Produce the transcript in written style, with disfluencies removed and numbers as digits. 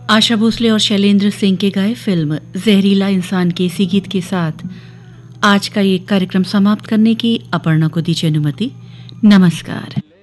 आशा भोसले और शैलेंद्र सिंह के गाए फिल्म जहरीला इंसान के इसी गीत के साथ आज का ये कार्यक्रम समाप्त करने की अपर्णा को दीजिए अनुमति। नमस्कार।